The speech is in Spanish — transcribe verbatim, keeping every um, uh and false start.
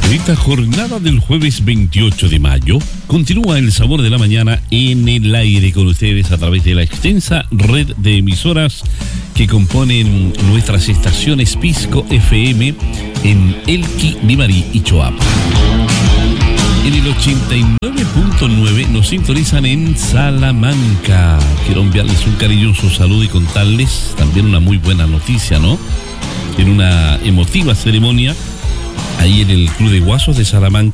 En esta jornada del jueves veintiocho de mayo, continúa el sabor de la mañana en el aire con ustedes a través de la extensa red de emisoras que componen nuestras estaciones Pisco F M en Elqui, Limarí y Choapa. En el ochenta y nueve punto nueve nos sintonizan en Salamanca. Quiero enviarles un cariñoso saludo y contarles también una muy buena noticia, ¿no? En una emotiva ceremonia ahí en el Club de Guasos de Salamanca